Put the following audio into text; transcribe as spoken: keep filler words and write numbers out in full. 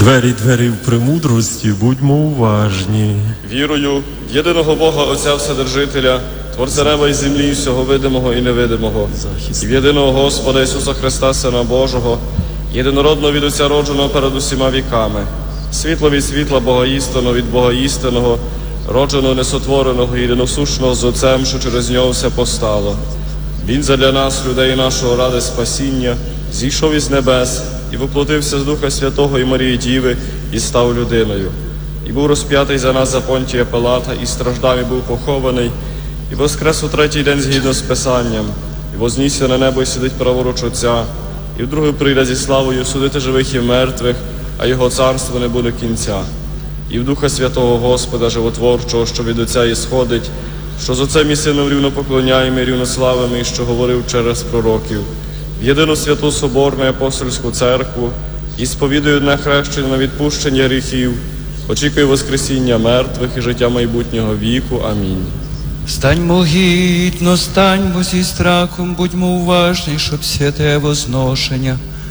Двері, двері в премудрості, будьмо уважні. Вірую в єдиного Бога, Отця Вседержителя, Творця неба і землі, всього видимого і невидимого, і в єдиного Господа Ісуса Христа, Сина Божого, єдинородного від Отця родженого перед усіма віками, світло від світла Бога істинного від Бога істинного, родженого, несотвореного, єдиносушного з Отцем, що через нього все постало. Він задля нас, людей нашого, ради спасіння, зійшов із небес і воплотився з Духа Святого і Марії Діви, і став людиною. І був розп'ятий за нас за Понтія Пилата, і страждав, і був похований, і воскрес у третій день згідно з Писанням, і вознісся на небо, і сидить праворуч Отця, і вдруге прийде зі славою судити живих і мертвих, а його царство не буде кінця. І в Духа Святого Господа Животворчого, що від Отця ісходить, що з Отцем і Сином рівно поклоняємо і рівно славимо, і що говорив через пророків, в єдину святу Соборну Апостольську Церкву, і сповідую одне хрещення на відпущення гріхів, очікую воскресіння мертвих і життя майбутнього віку. Амінь. Станьмо гідно, станьмо зі страхом, будьмо уважні, щоб святе возношення